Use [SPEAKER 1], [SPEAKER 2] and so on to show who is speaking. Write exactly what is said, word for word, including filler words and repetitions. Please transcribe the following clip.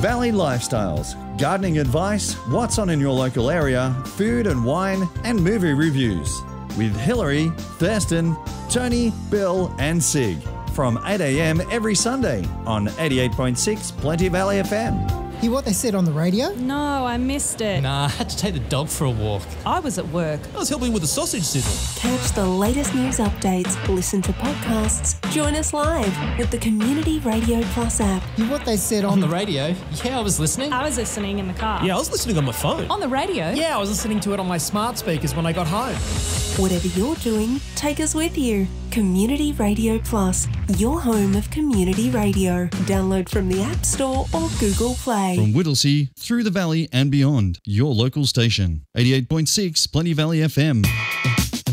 [SPEAKER 1] Valley Lifestyles, gardening advice, what's on in your local area, food and wine, and movie reviews. With Hillary, Thurston, Tony, Bill, and Sig. From eight a m every Sunday on eighty-eight point six Plenty Valley F M.
[SPEAKER 2] Hear what they said on the radio?
[SPEAKER 3] No, I missed it.
[SPEAKER 4] Nah, I had to take the dog for a walk.
[SPEAKER 3] I was at work.
[SPEAKER 4] I was helping with a sausage sizzle.
[SPEAKER 5] Catch the latest news updates, listen to podcasts, join us live with the Community Radio Plus app.
[SPEAKER 2] Hear what they said on,
[SPEAKER 4] On the radio? Yeah, I was listening.
[SPEAKER 3] I was listening in the car.
[SPEAKER 6] Yeah, I was listening on my phone.
[SPEAKER 3] On the radio?
[SPEAKER 6] Yeah, I was listening to it on my smart speakers when I got home.
[SPEAKER 5] Whatever you're doing, take us with you. Community Radio Plus, your home of community radio. Download from the App Store or Google Play.
[SPEAKER 1] From Whittlesea through the valley and beyond, your local station. eighty-eight point six Plenty Valley F M.